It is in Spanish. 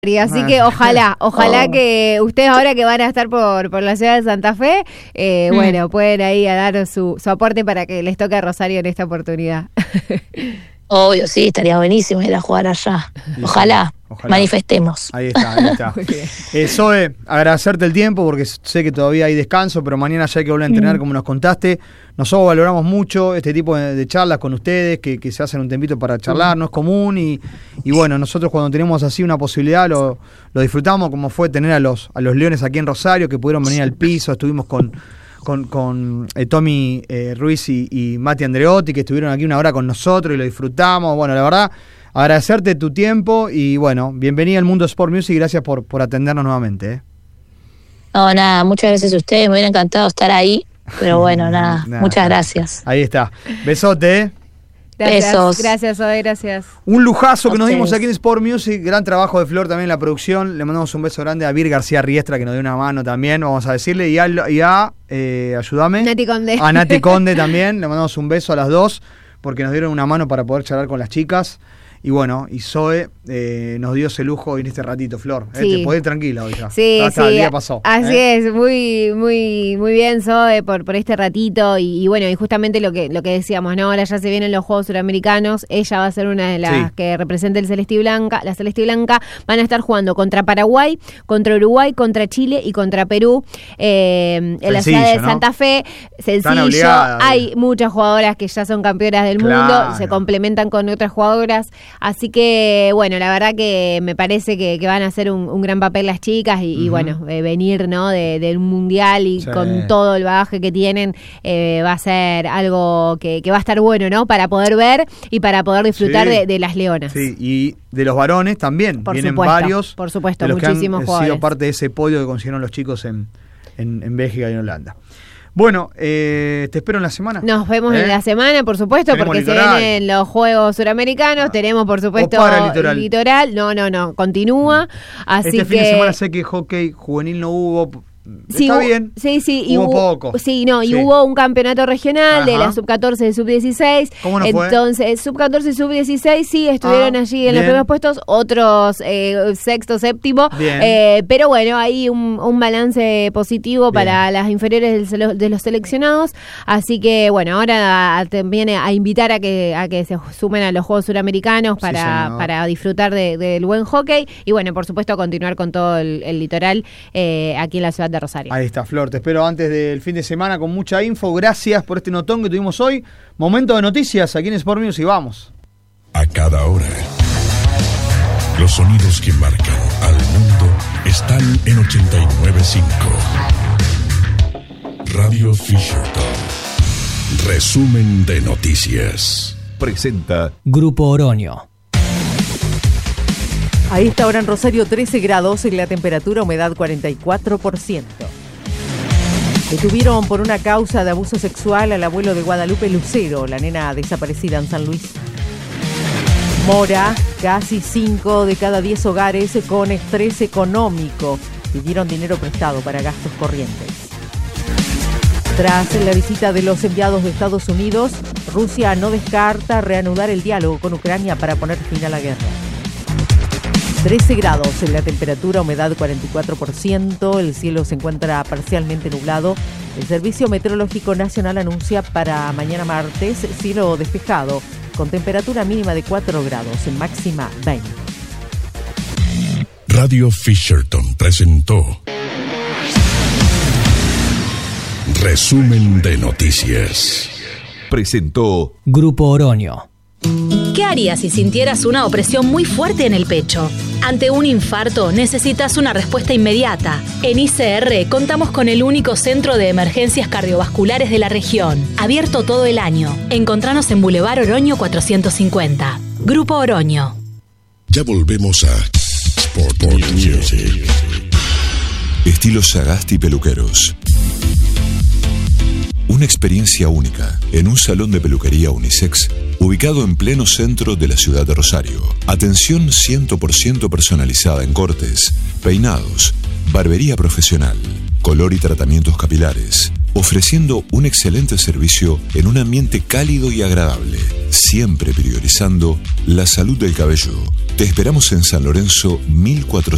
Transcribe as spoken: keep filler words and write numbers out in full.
Así que ojalá, ojalá oh. que ustedes ahora que van a estar por, por la ciudad de Santa Fe, eh, mm. bueno, pueden ahí a dar su, su aporte para que les toque a Rosario en esta oportunidad. Obvio, sí, estaría buenísimo ir a jugar allá. Ojalá, Ojalá. manifestemos. Ahí está, ahí está. eh, Zoe, agradecerte el tiempo porque sé que todavía hay descanso, pero mañana ya hay que volver a entrenar, mm. como nos contaste. Nosotros valoramos mucho este tipo de, de charlas con ustedes, que, que se hacen un tempito para charlar, mm. no es común y, y bueno, nosotros cuando tenemos así una posibilidad lo, lo disfrutamos, como fue tener a los, a los Leones aquí en Rosario, que pudieron venir al piso, estuvimos con... con, con eh, Tommy eh, Ruiz y, y Mati Andreotti, que estuvieron aquí una hora con nosotros y lo disfrutamos. Bueno, la verdad, agradecerte tu tiempo y bueno, bienvenida al mundo Sport Music y gracias por, por atendernos nuevamente. ¿eh? No, nada, muchas gracias a ustedes, me hubiera encantado estar ahí, pero bueno, nada, nada muchas gracias. Ahí está, besote. ¿eh? Gracias, Besos. Gracias, Zoe, gracias. Un lujazo que nos dimos aquí en Sport Music, gran trabajo de Flor también en la producción. Le mandamos un beso grande a Vir García Riestra, que nos dio una mano también, vamos a decirle, y a, y a eh, ayúdame. Nati Conde. A Nati Conde también, le mandamos un beso a las dos, porque nos dieron una mano para poder charlar con las chicas. Y bueno, y Zoe eh, nos dio ese lujo en este ratito, Flor. Eh, Sí. Te podés ir tranquila hoy ya. Sí, Hasta sí. el día pasó. Así ¿eh? es, muy, muy, muy bien, Zoe, por, por este ratito. Y, y bueno, y justamente lo que, lo que decíamos, ¿no? Ahora ya se vienen los Juegos Suramericanos. Ella va a ser una de las Sí. que representa el Celeste y Blanca. La Celeste y Blanca van a estar jugando contra Paraguay, contra Uruguay, contra Chile y contra Perú. Eh, en Sencillo, la ciudad de ¿no? Santa Fe, sencillo. obligadas, Hay eh. muchas jugadoras que ya son campeonas del Claro. mundo, se complementan con otras jugadoras. Así que bueno, la verdad que me parece que, que van a hacer un, un gran papel las chicas y, uh-huh. y bueno, eh, venir no de, del mundial y sí. con todo el bagaje que tienen, eh, va a ser algo que, que va a estar bueno, ¿no? Para poder ver y para poder disfrutar sí. de, de las leonas. Sí, y de los varones también, por vienen supuesto, varios. Por supuesto, de los muchísimos que han jugadores. sido parte de ese podio que consiguieron los chicos en, en, en Bélgica y en Holanda. Bueno, eh, te espero en la semana. Nos vemos ¿Eh? en la semana, por supuesto, tenemos porque litoral. Se vienen los Juegos Suramericanos. Ah. Tenemos, por supuesto, o para litoral. litoral. No, no, no, continúa. Así este que... fin de semana sé que hockey juvenil no hubo. Sí, Está hubo, bien. Sí, sí. Hubo, y hubo poco. Sí, no, y sí. hubo un campeonato regional. Ajá. De la sub catorce y sub dieciséis. ¿Cómo no fue? Entonces, sub catorce y sub dieciséis sí estuvieron ah, allí en bien. Los primeros puestos, otros eh, sexto, séptimo. Eh, pero bueno, hay un, un balance positivo bien. Para las inferiores del, de los seleccionados. Así que bueno, ahora también a invitar a que a que se sumen a los Juegos Suramericanos para, sí, para disfrutar de, del buen hockey. Y bueno, por supuesto, continuar con todo el, el litoral eh, aquí en la ciudad de Rosario. Ahí está, Flor, te espero antes del fin de semana con mucha info. Gracias por este notón que tuvimos hoy. Momento de noticias aquí en Sport Music, vamos. A cada hora, los sonidos que marcan al mundo están en ochenta y nueve punto cinco. Radio Fisherton. Resumen de noticias. Presenta Grupo Oroño. A esta hora en Rosario trece grados y la temperatura, humedad cuarenta y cuatro por ciento. Detuvieron por una causa de abuso sexual al abuelo de Guadalupe Lucero, la nena desaparecida en San Luis. Mora, casi cinco de cada diez hogares con estrés económico pidieron dinero prestado para gastos corrientes. Tras la visita de los enviados de Estados Unidos, Rusia no descarta reanudar el diálogo con Ucrania para poner fin a la guerra. trece grados en la temperatura, humedad cuarenta y cuatro por ciento, el cielo se encuentra parcialmente nublado. El Servicio Meteorológico Nacional anuncia para mañana martes cielo despejado, con temperatura mínima de cuatro grados, en máxima veinte. Radio Fisherton presentó Resumen de Noticias. Presentó Grupo Oroño. ¿Qué harías si sintieras una opresión muy fuerte en el pecho? Ante un infarto necesitas una respuesta inmediata. En I C R contamos con el único centro de emergencias cardiovasculares de la región, abierto todo el año. Encontranos en Boulevard Oroño cuatrocientos cincuenta. Grupo Oroño. Ya volvemos a Sport Music. Estilo Sagasti Peluqueros. Una experiencia única en un salón de peluquería unisex ubicado en pleno centro de la ciudad de Rosario. Atención cien por ciento personalizada en cortes, peinados, barbería profesional, color y tratamientos capilares, ofreciendo un excelente servicio en un ambiente cálido y agradable, siempre priorizando la salud del cabello. Te esperamos en San Lorenzo mil cuatrocientos.